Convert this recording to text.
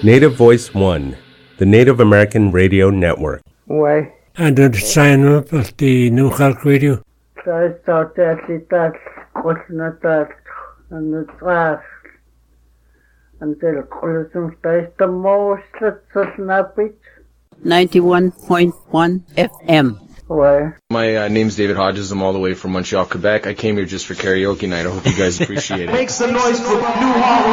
Native Voice One, the Native American Radio Network. Why? And the sign up of the New York Radio. I thought that and the trash. Until Colossus is the most snappy. 91.1 FM. Why? My name's David Hodges. I'm all the way from Montreal, Quebec. I came here just for karaoke night. I hope you guys appreciate it. Make some noise for New Hall